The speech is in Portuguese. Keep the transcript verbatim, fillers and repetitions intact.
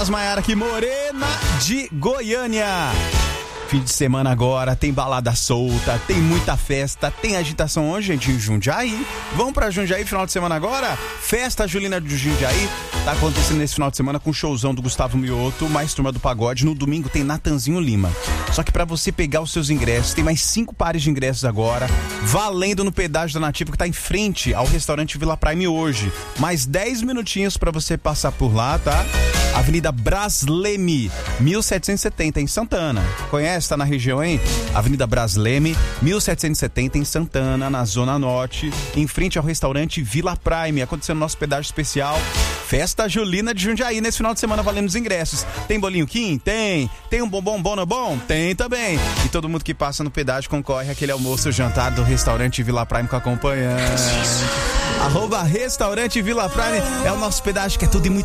Maiara aqui, Morena de Goiânia. Fim de semana agora, tem balada solta, tem muita festa, tem agitação hoje, gente, em Jundiaí. Vamos pra Jundiaí, final de semana agora? Festa Julina de Jundiaí. Tá acontecendo nesse final de semana com o showzão do Gustavo Mioto, mais Turma do Pagode. No domingo tem Natanzinho Lima. Só que pra você pegar os seus ingressos, tem mais cinco pares de ingressos agora, valendo no pedágio da Nativa, que tá em frente ao restaurante Vila Prime hoje. Mais dez minutinhos pra você passar por lá, tá? Avenida Brasleme, mil setecentos e setenta, em Santana. Conhece? Tá na região, hein? Avenida Brasleme, mil setecentos e setenta, em Santana, na Zona Norte, em frente ao restaurante Vila Prime. Acontecendo nosso pedágio especial, Festa Julina de Jundiaí, nesse final de semana valendo os ingressos. Tem bolinho Kim? Tem. Tem um bombom bom no bom? Tem também. E todo mundo que passa no pedágio concorre àquele almoço ou jantar do restaurante Vila Prime com acompanhante. Arroba Restaurante Vila Prime é o nosso pedágio, que é tudo e muito